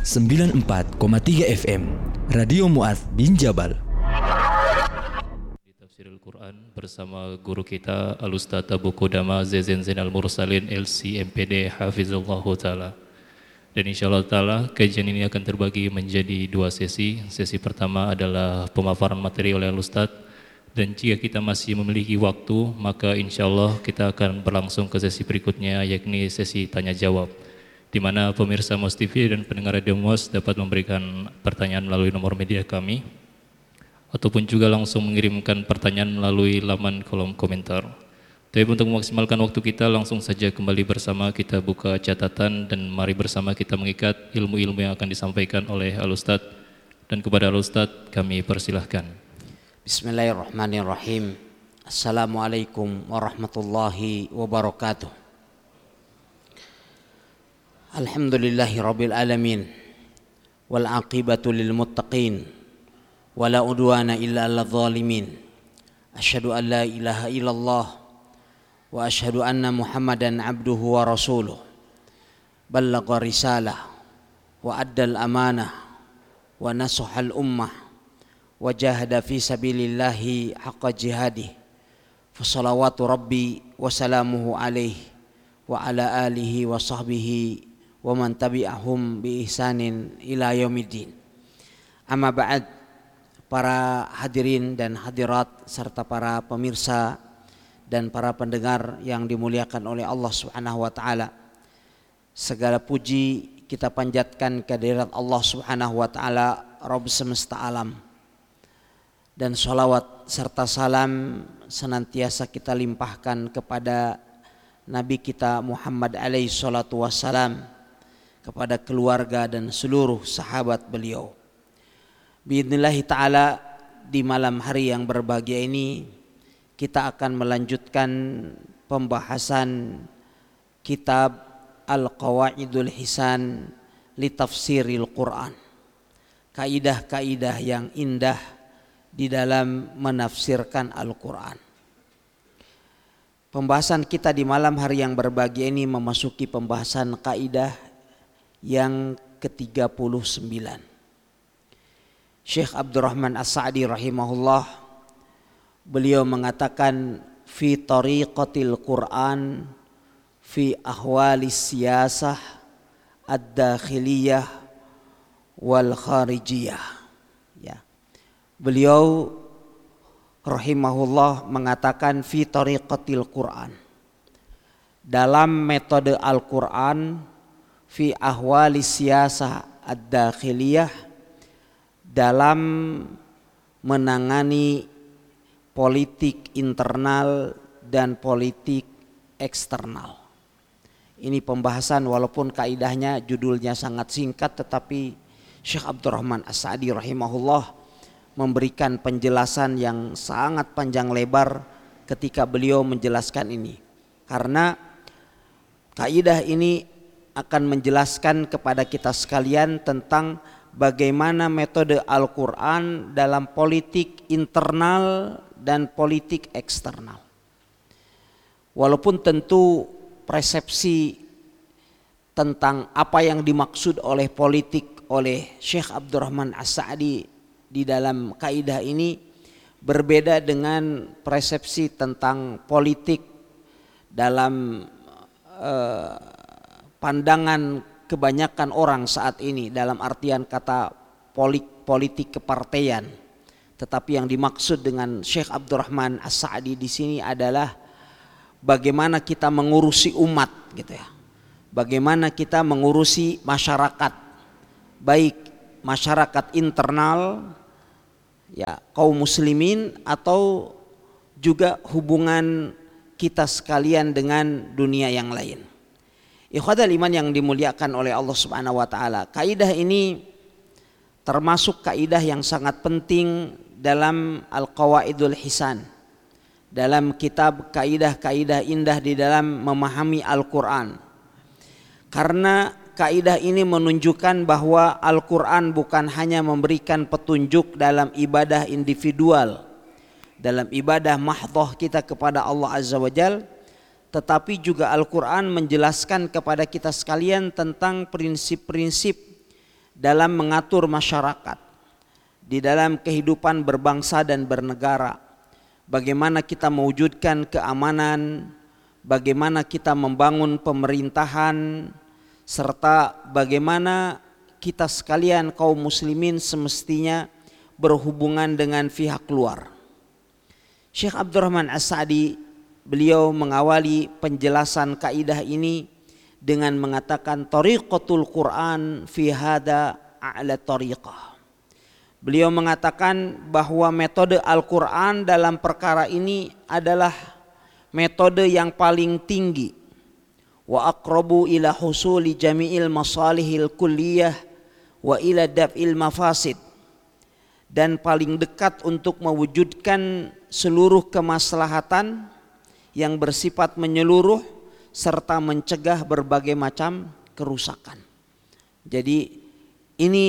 94,3 FM Radio Mu'adz bin Jabal. Di Tafsirul Quran bersama guru kita Al-Ustadz Abu Qudama Zain Zainal Mursalin LC MPD Hafizullah Ta'ala. Dan insyaAllah Ta'ala kajian ini akan terbagi menjadi dua sesi. Sesi pertama adalah pemaparan materi oleh Al-Ustadz. Dan jika kita masih memiliki waktu, maka insyaAllah kita akan berlangsung ke sesi berikutnya, yakni sesi tanya jawab, di mana pemirsa MOS TV dan pendengar Radio MOS dapat memberikan pertanyaan melalui nomor media kami, ataupun juga langsung mengirimkan pertanyaan melalui laman kolom komentar. Tapi untuk memaksimalkan waktu kita, langsung saja kembali bersama kita buka catatan dan mari bersama kita mengikat ilmu-ilmu yang akan disampaikan oleh Al-Ustadz. Dan kepada Al-Ustadz kami persilahkan. Bismillahirrahmanirrahim. Assalamualaikum warahmatullahi wabarakatuh. Alhamdulillahi rabbil alamin. Wal aqibatu lil muttaqin. Wala udwana illa 'alal zalimin. Asyhadu an la ilaha illallah wa asyhadu anna Muhammadan abduhu wa rasuluh. Ballagha risalah wa addal amanah wa nasahal ummah wa jahada fi sabilillahi haqqa jihadih. Fa salawatu rabbi wa salamuhu alaihi wa ala alihi wa sahbihi wa man tabi'ahum bi ihsanin ila yaumiddin. Amma ba'd, para hadirin dan hadirat serta para pemirsa dan para pendengar yang dimuliakan oleh Allah Subhanahu wa taala. Segala puji kita panjatkan kehadirat Allah Subhanahu wa taala, Rabb semesta alam. Dan sholawat serta salam senantiasa kita limpahkan kepada Nabi kita Muhammad alaihi salatu wassalam, kepada keluarga dan seluruh sahabat beliau. Biidznillah ta'ala, di malam hari yang berbahagia ini kita akan melanjutkan pembahasan kitab Al-Qawaidul Hisan li Tafsiril Quran. Kaidah-kaidah yang indah di dalam menafsirkan Al-Quran. Pembahasan kita di malam hari yang berbahagia ini memasuki pembahasan kaidah yang ke-39. Syekh Abdurrahman As-Sa'di rahimahullah, beliau mengatakan fi tariqatil Quran fi ahwalis siyasah ad-dakhiliyah wal kharijiyah. Beliau rahimahullah mengatakan fi tariqatil Quran, dalam metode Al-Quran, fi ahwali siyasah ad-dakhiliyah, dalam menangani politik internal dan politik eksternal. Ini pembahasan walaupun kaidahnya judulnya sangat singkat, tetapi Syekh Abdurrahman As-Sa'di rahimahullah memberikan penjelasan yang sangat panjang lebar ketika beliau menjelaskan ini. Karena kaidah ini akan menjelaskan kepada kita sekalian tentang bagaimana metode Al-Quran dalam politik internal dan politik eksternal. Walaupun tentu persepsi tentang apa yang dimaksud oleh politik oleh Syekh Abdurrahman As-Sa'di di dalam kaidah ini berbeda dengan persepsi tentang politik dalam pandangan kebanyakan orang saat ini, dalam artian kata politik kepartaian. Tetapi yang dimaksud dengan Syekh Abdurrahman As-Sa'di di sini adalah bagaimana kita mengurusi umat, gitu ya. Bagaimana kita mengurusi masyarakat, baik masyarakat internal, ya, kaum muslimin, atau juga hubungan kita sekalian dengan dunia yang lain. Ikhwatal iman yang dimuliakan oleh Allah Subhanahu wa taala, kaidah ini termasuk kaidah yang sangat penting dalam Al-Qawaidul Hisan, dalam kitab kaidah-kaidah indah di dalam memahami Al-Quran. Karena kaidah ini menunjukkan bahwa Al-Quran bukan hanya memberikan petunjuk dalam ibadah individual, dalam ibadah mahdhah kita kepada Allah Azza wa Jal, tetapi juga Al-Quran menjelaskan kepada kita sekalian tentang prinsip-prinsip dalam mengatur masyarakat, di dalam kehidupan berbangsa dan bernegara. Bagaimana kita mewujudkan keamanan, bagaimana kita membangun pemerintahan, serta bagaimana kita sekalian kaum muslimin semestinya berhubungan dengan pihak luar. Syekh Abdurrahman As-Sa'di, beliau mengawali penjelasan kaidah ini dengan mengatakan tariqatul Quran fi hada a'la tariqah. Beliau mengatakan bahwa metode Al-Quran dalam perkara ini adalah metode yang paling tinggi. Wa aqrabu ila husuli jami'il masalihil kulliyah wa ila daf'il mafasid, dan paling dekat untuk mewujudkan seluruh kemaslahatan yang bersifat menyeluruh serta mencegah berbagai macam kerusakan. Jadi ini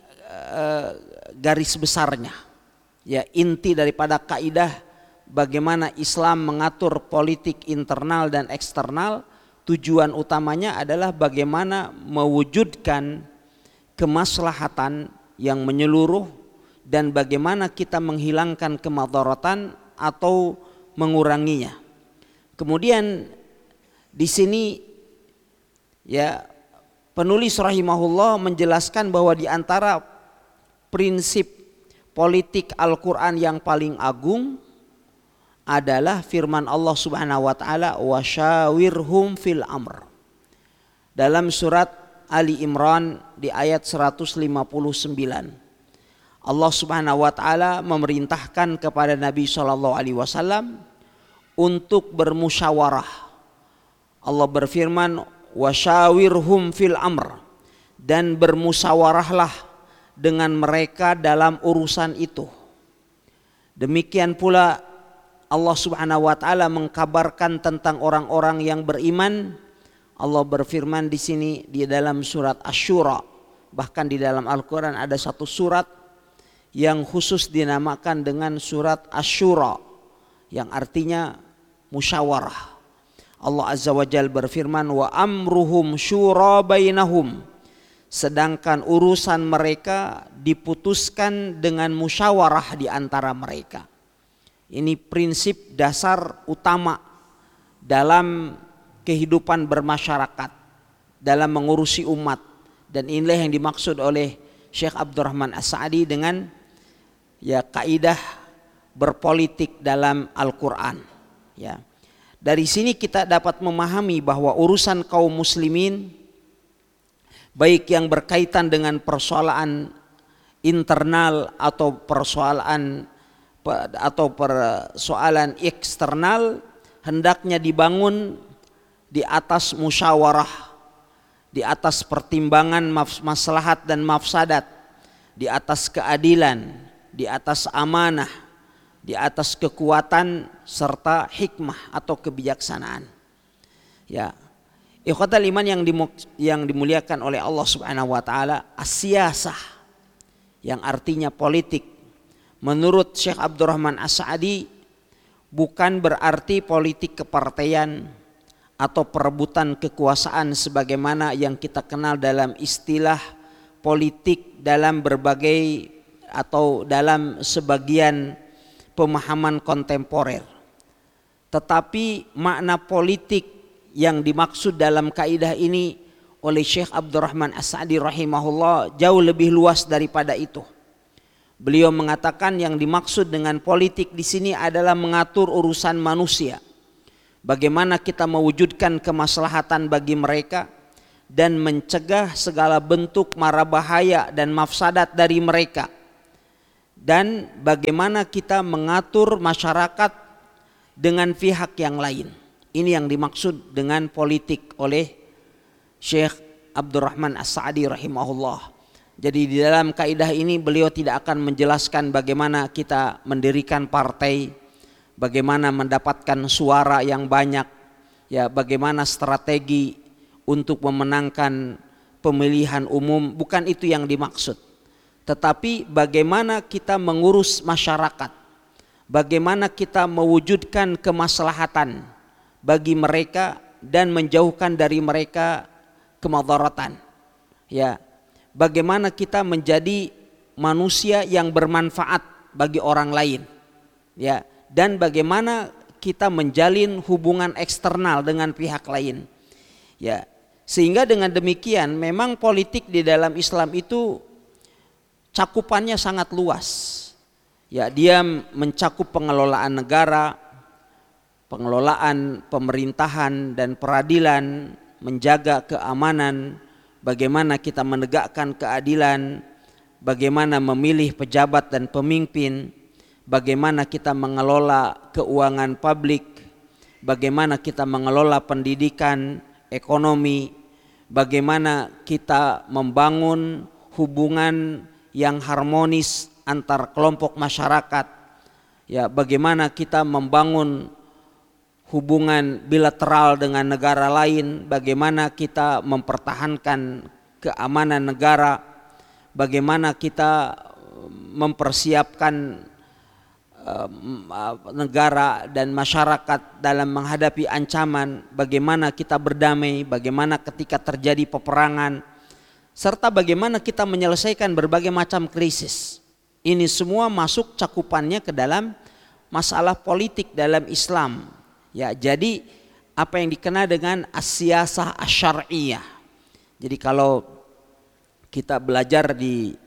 garis besarnya, ya, inti daripada kaidah bagaimana Islam mengatur politik internal dan eksternal. Tujuan utamanya adalah bagaimana mewujudkan kemaslahatan yang menyeluruh dan bagaimana kita menghilangkan kemadaratan atau menguranginya. Kemudian di sini, ya, penulis rahimahullah menjelaskan bahwa di antara prinsip politik Al-Quran yang paling agung adalah firman Allah Subhanahu wa taala, wasyawirhum fil amr. Dalam surat Ali Imran di ayat 159. Allah Subhanahu wa taala memerintahkan kepada Nabi sallallahu alaihi wasallam untuk bermusyawarah. Allah berfirman, wasyawirhum fil amr, dan bermusyawarahlah dengan mereka dalam urusan itu. Demikian pula Allah Subhanahu wa taala mengkabarkan tentang orang-orang yang beriman. Allah berfirman di sini di dalam surat Asy-Syura. Bahkan di dalam Al-Qur'an ada satu surat yang khusus dinamakan dengan surat Asy-Syura, yang artinya musyawarah. Allah Azza wa Jalla berfirman, wa amruhum syura bainahum, sedangkan urusan mereka diputuskan dengan musyawarah di antara mereka. Ini prinsip dasar utama dalam kehidupan bermasyarakat, dalam mengurusi umat, dan inilah yang dimaksud oleh Syekh Abdurrahman As-Sa'di dengan, ya, kaidah berpolitik dalam Al-Quran. Ya. Dari sini kita dapat memahami bahwa urusan kaum muslimin, baik yang berkaitan dengan persoalan internal atau persoalan eksternal, hendaknya dibangun di atas musyawarah, di atas pertimbangan maslahat dan mafsadat, di atas keadilan, di atas amanah, di atas kekuatan serta hikmah atau kebijaksanaan. Ya, ikhwatal iman yang dimuliakan oleh Allah Subhanahu wa taala, as-siyasah yang artinya politik, menurut Syekh Abdurrahman As-Sa'di bukan berarti politik kepartaian atau perebutan kekuasaan sebagaimana yang kita kenal dalam istilah politik dalam berbagai atau dalam sebagian pemahaman kontemporer. Tetapi makna politik yang dimaksud dalam kaidah ini oleh Syekh Abdurrahman As-Sa'di rahimahullah jauh lebih luas daripada itu. Beliau mengatakan yang dimaksud dengan politik di sini adalah mengatur urusan manusia. Bagaimana kita mewujudkan kemaslahatan bagi mereka dan mencegah segala bentuk mara bahaya dan mafsadat dari mereka. Dan bagaimana kita mengatur masyarakat dengan pihak yang lain. Ini yang dimaksud dengan politik oleh Syekh Abdurrahman As-Sa'di rahimahullah. Jadi di dalam kaidah ini beliau tidak akan menjelaskan bagaimana kita mendirikan partai, bagaimana mendapatkan suara yang banyak, ya, bagaimana strategi untuk memenangkan pemilihan umum, bukan itu yang dimaksud. Tetapi bagaimana kita mengurus masyarakat, bagaimana kita mewujudkan kemaslahatan bagi mereka dan menjauhkan dari mereka kemadaratan. Ya, bagaimana kita menjadi manusia yang bermanfaat bagi orang lain, ya, dan bagaimana kita menjalin hubungan eksternal dengan pihak lain, ya. Sehingga dengan demikian memang politik di dalam Islam itu cakupannya sangat luas, ya. Dia mencakup pengelolaan negara, pengelolaan pemerintahan dan peradilan, menjaga keamanan, bagaimana kita menegakkan keadilan, bagaimana memilih pejabat dan pemimpin, bagaimana kita mengelola keuangan publik, bagaimana kita mengelola pendidikan, ekonomi, bagaimana kita membangun hubungan yang harmonis antar kelompok masyarakat, ya, bagaimana kita membangun hubungan bilateral dengan negara lain, bagaimana kita mempertahankan keamanan negara, bagaimana kita mempersiapkan negara dan masyarakat dalam menghadapi ancaman, bagaimana kita berdamai, bagaimana ketika terjadi peperangan, serta bagaimana kita menyelesaikan berbagai macam krisis. Ini semua masuk cakupannya ke dalam masalah politik dalam Islam. Ya, jadi apa yang dikenal dengan as-siyasah asy-syar'iyyah. Jadi kalau kita belajar di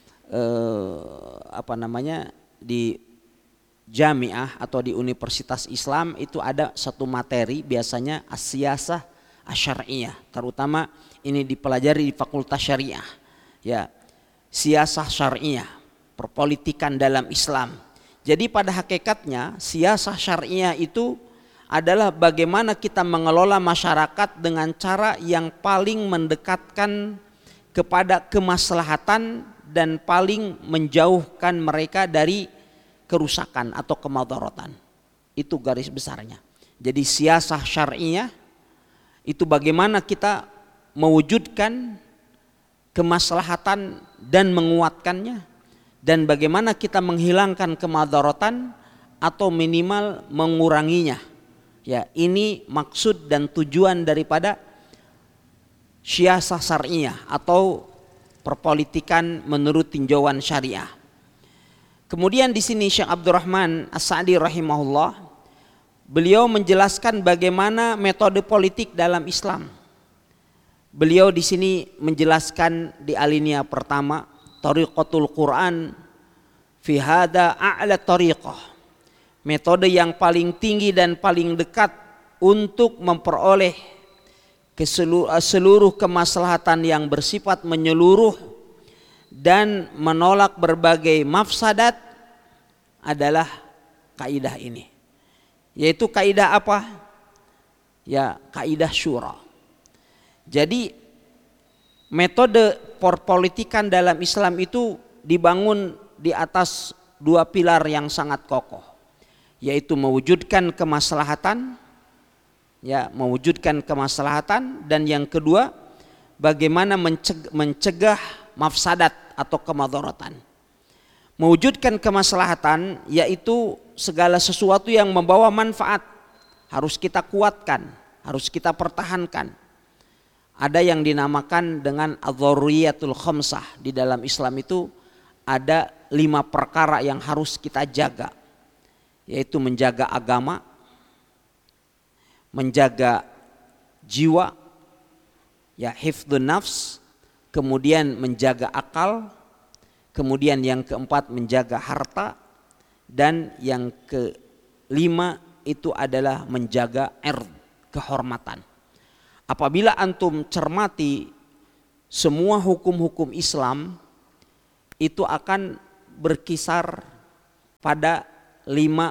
di jamiah atau di universitas Islam, itu ada satu materi biasanya as-siyasah asy-syar'iyyah, terutama ini dipelajari di fakultas syariah, ya, siyasah syar'iyyah, perpolitikan dalam Islam. Jadi pada hakikatnya siyasah syar'iyyah itu adalah bagaimana kita mengelola masyarakat dengan cara yang paling mendekatkan kepada kemaslahatan dan paling menjauhkan mereka dari kerusakan atau kemadaratan. Itu garis besarnya. Jadi siyasah syar'iyyah itu bagaimana kita mewujudkan kemaslahatan dan menguatkannya, dan bagaimana kita menghilangkan kemadaratan atau minimal menguranginya. Ya, ini maksud dan tujuan daripada siyasah syar'iyyah atau perpolitikan menurut tinjauan syariah. Kemudian di sini Syekh Abdurrahman As-Sa'di rahimahullah, beliau menjelaskan bagaimana metode politik dalam Islam. Beliau di sini menjelaskan di alinea pertama, tariqatul Quran fi hada a'la tariqah. Metode yang paling tinggi dan paling dekat untuk memperoleh seluruh kemaslahatan yang bersifat menyeluruh dan menolak berbagai mafsadat adalah kaidah ini. Yaitu kaidah apa? Ya, kaidah syura. Jadi metode perpolitikan dalam Islam itu dibangun di atas dua pilar yang sangat kokoh, yaitu mewujudkan kemaslahatan, ya, mewujudkan kemaslahatan, dan yang kedua bagaimana mencegah mafsadat atau kemadaratan. Mewujudkan kemaslahatan yaitu segala sesuatu yang membawa manfaat harus kita kuatkan, harus kita pertahankan. Ada yang dinamakan dengan adz-dzaruriyatul khamsah. Di dalam Islam itu ada 5 perkara yang harus kita jaga, yaitu menjaga agama, menjaga jiwa, ya, hifdzun nafs, kemudian menjaga akal, kemudian yang keempat menjaga harta, dan yang kelima itu adalah menjaga kehormatan. Apabila antum cermati semua hukum-hukum Islam itu akan berkisar pada 5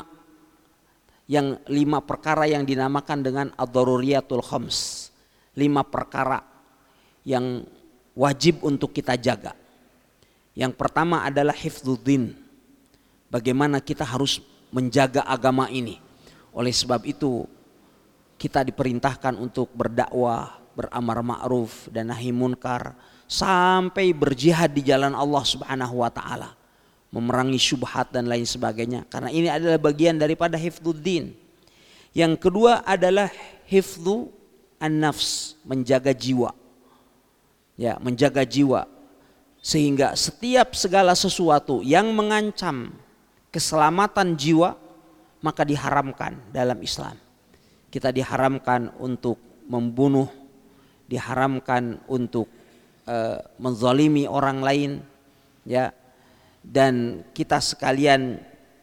perkara yang dinamakan dengan ad-dzaruriyatul khams. 5 perkara yang wajib untuk kita jaga. Yang pertama adalah hifdzuddin. Bagaimana kita harus menjaga agama ini. Oleh sebab itu kita diperintahkan untuk berdakwah, beramar ma'ruf dan nahi munkar, sampai berjihad di jalan Allah Subhanahu wa taala, memerangi syubhat dan lain sebagainya, karena ini adalah bagian daripada hifdzuddin. Yang kedua adalah hifdzu an-nafs, menjaga jiwa. Ya, menjaga jiwa. Sehingga setiap segala sesuatu yang mengancam keselamatan jiwa maka diharamkan dalam Islam. Kita diharamkan untuk membunuh, diharamkan untuk menzalimi orang lain, ya, dan kita sekalian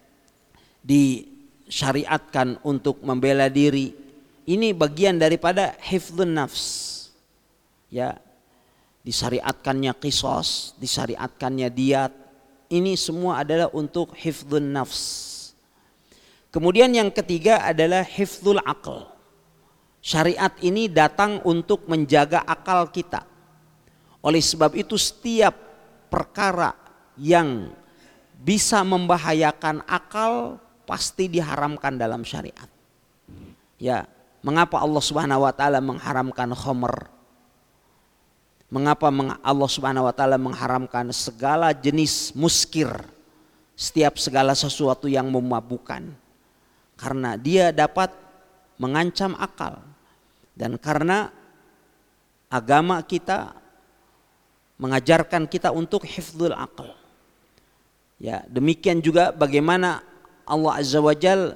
disyariatkan untuk membela diri. Ini bagian daripada hifdzun nafs, ya. Disyariatkannya qisas, disyariatkannya diyat. Ini semua adalah untuk hifdzun nafs. Kemudian yang ketiga adalah hifdzul aql. Syariat ini datang untuk menjaga akal kita. Oleh sebab itu setiap perkara yang bisa membahayakan akal pasti diharamkan dalam syariat. Ya, mengapa Allah Subhanahu wa taala mengharamkan khamr? Mengapa Allah Subhanahu wa taala mengharamkan segala jenis muskir, setiap segala sesuatu yang memabukkan? Karena dia dapat mengancam akal, dan karena agama kita mengajarkan kita untuk hifdzul aql. Ya, demikian juga bagaimana Allah Azza wa Jalla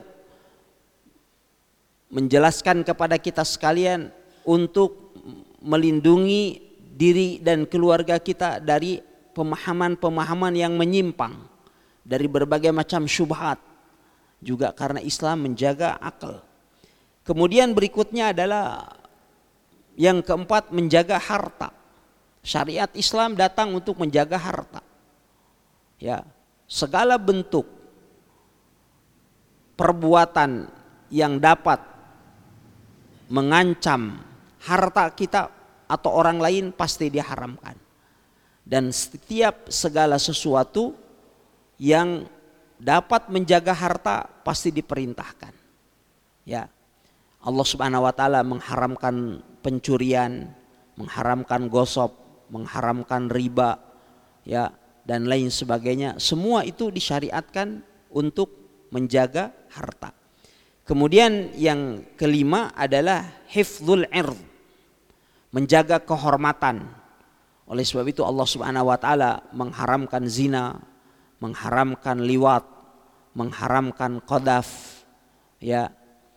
menjelaskan kepada kita sekalian untuk melindungi diri dan keluarga kita dari pemahaman-pemahaman yang menyimpang, dari berbagai macam syubhat, juga karena Islam menjaga akal. Kemudian berikutnya adalah yang keempat, menjaga harta. Syariat Islam datang untuk menjaga harta. Ya, segala bentuk perbuatan yang dapat mengancam harta kita atau orang lain pasti diharamkan. Dan setiap segala sesuatu yang dapat menjaga harta pasti diperintahkan. Ya. Allah Subhanahu wa taala mengharamkan pencurian, mengharamkan gosop, mengharamkan riba, ya, dan lain sebagainya. Semua itu disyariatkan untuk menjaga harta. Kemudian yang kelima adalah hifdzul ird, menjaga kehormatan. Oleh sebab itu Allah Subhanahu wa taala mengharamkan zina, mengharamkan liwat, mengharamkan qadhaf, ya.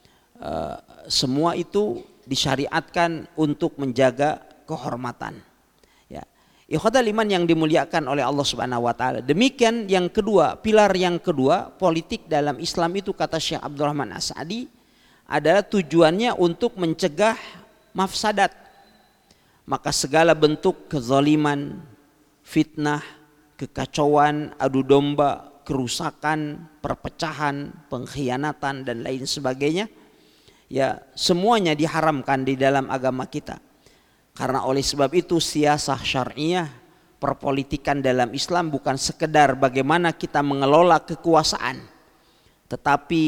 Semua itu disyariatkan untuk menjaga kehormatan. Ya. Ikhwatal iman yang dimuliakan oleh Allah Subhanahu wa taala. Demikian yang kedua, pilar yang kedua, politik dalam Islam itu kata Syekh Abdurrahman As-Sa'di adalah tujuannya untuk mencegah mafsadat. Maka segala bentuk kezaliman, fitnah, kekacauan, adu domba, kerusakan, perpecahan, pengkhianatan dan lain sebagainya, ya, semuanya diharamkan di dalam agama kita. Karena oleh sebab itu siasah syar'iyah, perpolitikan dalam Islam bukan sekedar bagaimana kita mengelola kekuasaan, tetapi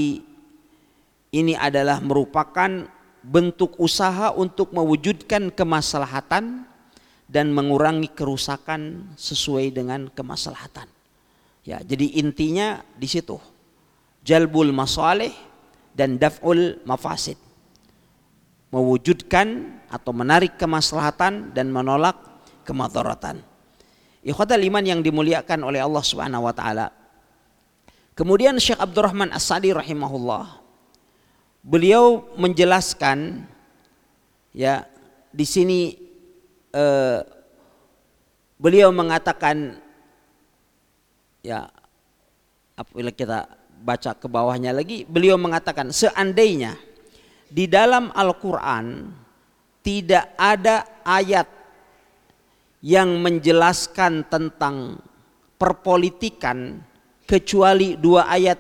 ini adalah merupakan bentuk usaha untuk mewujudkan kemaslahatan dan mengurangi kerusakan sesuai dengan kemaslahatan. Ya, jadi intinya di situ, jalbul masalih dan daf'ul mafasid, mewujudkan atau menarik kemaslahatan dan menolak kemadaratan. Ikhwatal iman yang dimuliakan oleh Allah Subhanahu wa taala. Kemudian Syekh Abdurrahman As-Sa'di rahimahullah, beliau menjelaskan, ya, di sini beliau mengatakan, ya, apabila kita baca ke bawahnya lagi, beliau mengatakan seandainya di dalam Al-Quran tidak ada ayat yang menjelaskan tentang perpolitikan kecuali dua ayat